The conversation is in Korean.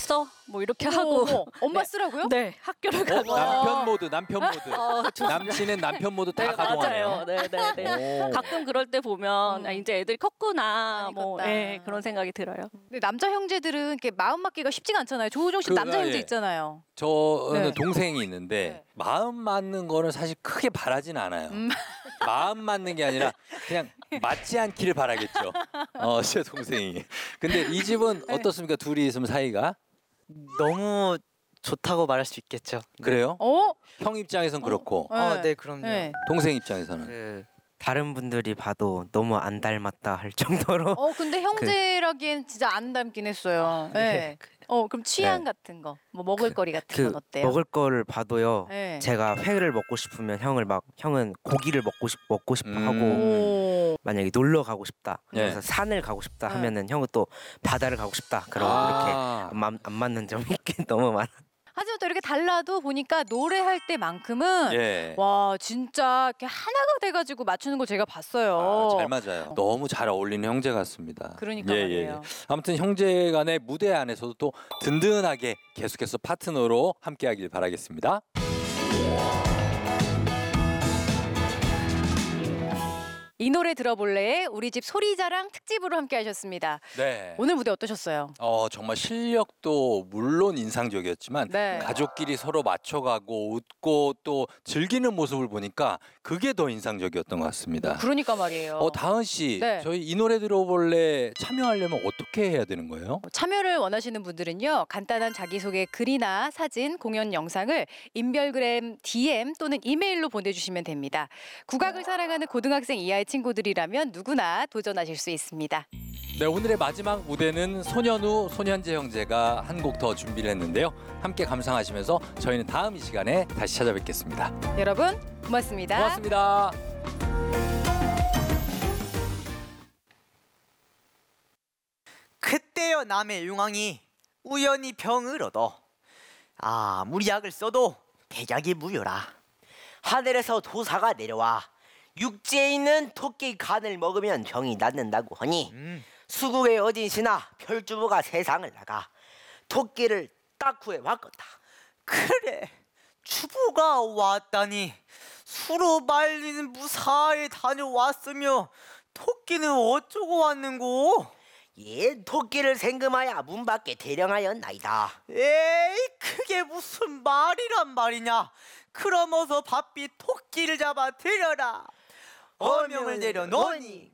써? 뭐 이렇게 하고 엄마 네. 쓰라고요? 네, 학교를 가고 남편 모드. 남친은 남편 모드 다 가동하네요. 맞아요. 네. 가끔 그럴 때 보면 이제 애들이 컸구나. 많이 뭐 컸다. 그런 생각이 들어요. 근데 남자 형제들은 이렇게 마음 맞기가 쉽지가 않잖아요. 조우종 씨 남자 형제 있잖아요. 저는 네. 동생이 있는데 마음 맞는 거는 사실 크게 바라진 않아요. 마음 맞는 게 아니라 그냥 맞지 않기를 바라겠죠. 제 동생이. 근데 이 집은 어떻습니까? 둘이 있으면 사이가? 너무 좋다고 말할 수 있겠죠. 그래요? 어? 형 입장에선 그렇고 네, 그럼요. 네. 동생 입장에서는 그 다른 분들이 봐도 너무 안 닮았다 할 정도로. 근데 형제라기엔 진짜 안 닮긴 했어요. 네. 그럼 취향 네. 같은 거, 뭐 먹을거리 같은 건 어때요? 먹을 거를 봐도요. 네. 제가 회를 먹고 싶으면 형은 고기를 먹고 싶어 하고 오. 만약에 놀러 가고 싶다. 네. 그래서 산을 가고 싶다 네. 하면은 형은 또 바다를 가고 싶다. 그럼 이렇게 안 맞는 점이 너무 많아. 하지만 또 이렇게 달라도 보니까 노래할 때만큼은 예. 와 진짜 이렇게 하나가 돼가지고 맞추는 걸 제가 봤어요. 잘 맞아요. 너무 잘 어울리는 형제 같습니다. 그러니까 말이에요. 아무튼 형제간의 무대 안에서도 또 든든하게 계속해서 파트너로 함께하길 바라겠습니다. 이 노래 들어볼래? 우리 집 소리자랑 특집으로 함께 하셨습니다. 네. 오늘 무대 어떠셨어요? 정말 실력도 물론 인상적이었지만 네. 가족끼리 서로 맞춰가고 웃고 또 즐기는 모습을 보니까 그게 더 인상적이었던 것 같습니다. 그러니까 말이에요. 다은 씨, 네. 저희 이 노래 들어볼래 참여하려면 어떻게 해야 되는 거예요? 참여를 원하시는 분들은요. 간단한 자기소개 글이나 사진, 공연 영상을 인별그램 DM 또는 이메일로 보내주시면 됩니다. 국악을 사랑하는 고등학생 이하의 친구들이라면 누구나 도전하실 수 있습니다. 네, 오늘의 마지막 무대는 소년우, 소년재 형제가 한 곡 더 준비를 했는데요. 함께 감상하시면서 저희는 다음 이 시간에 다시 찾아뵙겠습니다. 여러분 고맙습니다. 고맙습니다. 그때여 남의 용왕이 우연히 병을 얻어 아무리 약을 써도 백약이 무효라. 하늘에서 도사가 내려와 육지에 있는 토끼 간을 먹으면 병이 낫는다고 하니 수국의 어딘시나 별주부가 세상을 나가 토끼를 딱 구해 왔겠다. 그래, 주부가 왔다니 수로 말리는 무사히 다녀왔으며 토끼는 어쩌고 왔는고? 예, 토끼를 생금하여 문 밖에 대령하였나이다. 에이, 그게 무슨 말이란 말이냐? 그럼 어서 바삐 토끼를 잡아 들여라. 어명을 내려놓으니